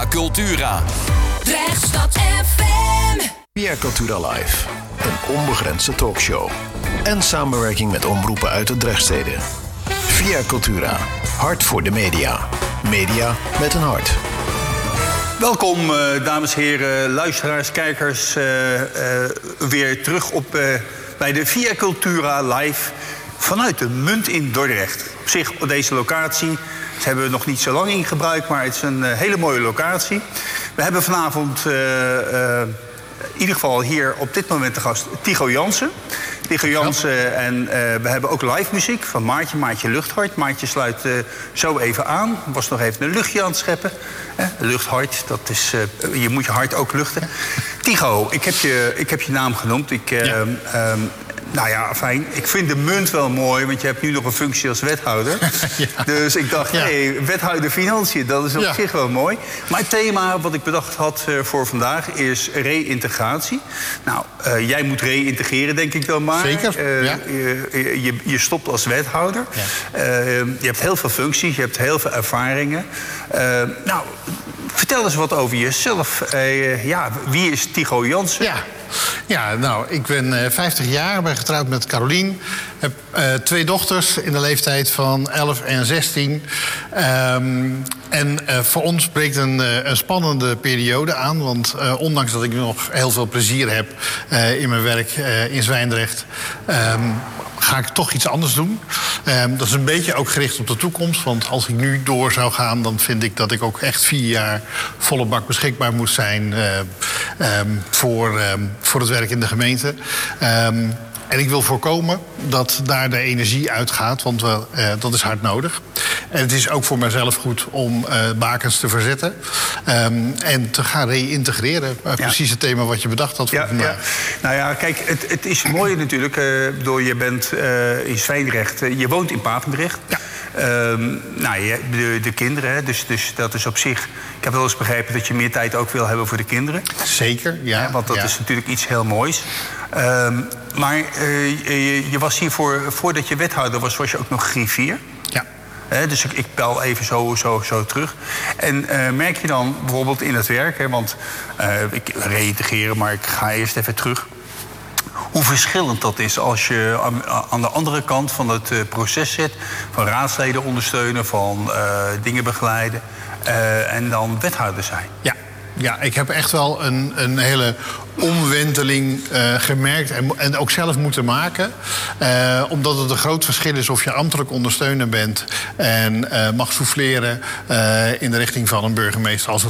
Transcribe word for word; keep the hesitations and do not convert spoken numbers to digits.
Via Cultura. Drechtstad F M. Via Cultura Live. Een onbegrensde talkshow. En samenwerking met omroepen uit de Drechtsteden. Via Cultura. Hart voor de media. Media met een hart. Welkom, uh, dames en heren, luisteraars, kijkers. Uh, uh, weer terug op, uh, bij de Via Cultura Live vanuit de Munt in Dordrecht. Op zich, op deze locatie, dat hebben we nog niet zo lang in gebruik, maar het is een uh, hele mooie locatie. We hebben vanavond uh, uh, in ieder geval hier op dit moment de gast Tycho Jansen. Tycho Jansen en uh, we hebben ook live muziek van Maartje, Maartje Luchthart. Maartje sluit uh, zo even aan. Was nog even een luchtje aan het scheppen. Eh, luchthart, dat is, uh, je moet je hart ook luchten. Tycho, ik heb je, ik heb je naam genoemd. Ik, uh, ja. um, nou ja, fijn. Ik vind de munt wel mooi, want je hebt nu nog een functie als wethouder. Ja. Dus ik dacht, hé, ja. hey, wethouder financiën, dat is op ja. zich wel mooi. Maar het thema wat ik bedacht had uh, voor vandaag is reïntegratie. Nou, uh, jij moet reïntegreren, denk ik dan maar. Zeker, uh, ja. je, je, je stopt als wethouder. Ja. Uh, je hebt heel veel functies, je hebt heel veel ervaringen. Uh, nou, vertel eens wat over jezelf. Uh, ja, wie is Tycho Jansen? Ja. Ja, nou, ik ben uh, vijftig jaar, ben getrouwd met Carolien. Heb uh, twee dochters in de leeftijd van elf en zestien. Um, en uh, voor ons breekt een, uh, een spannende periode aan. Want uh, ondanks dat ik nog heel veel plezier heb uh, in mijn werk uh, in Zwijndrecht... Um, ga ik toch iets anders doen. Um, dat is een beetje ook gericht op de toekomst. Want als ik nu door zou gaan, dan vind ik dat ik ook echt vier jaar volle bak beschikbaar moet zijn uh, um, voor, um, voor het werk in de gemeente. Um, En ik wil voorkomen dat daar de energie uitgaat, want we, uh, dat is hard nodig. En het is ook voor mijzelf goed om uh, bakens te verzetten um, en te gaan reïntegreren. Uh, ja. Precies het thema wat je bedacht had voor ja, vandaag. Ja. Nou ja, kijk, het, het is mooi natuurlijk. Uh, bedoel, je bent uh, in Zwijndrecht, uh, je woont in Papendrecht. Ja. Um, nou, je, de, de kinderen, hè, dus, dus dat is op zich... Ik heb wel eens begrepen dat je meer tijd ook wil hebben voor de kinderen. Zeker, ja. ja want dat ja. is natuurlijk iets heel moois. Um, maar uh, je, je was hiervoor, voordat je wethouder was, was je ook nog griffier. Ja. He, dus ik, ik bel even zo, zo, zo terug. En uh, merk je dan bijvoorbeeld in het werk, hè, want uh, ik reïntegreren, maar ik ga eerst even terug. Hoe verschillend dat is als je aan de andere kant van het proces zit, van raadsleden ondersteunen, van uh, dingen begeleiden uh, en dan wethouder zijn. Ja. Ja, ik heb echt wel een, een hele omwenteling uh, gemerkt en, en ook zelf moeten maken. Uh, omdat het een groot verschil is of je ambtelijk ondersteuner bent en uh, mag souffleren uh, in de richting van een burgemeester als het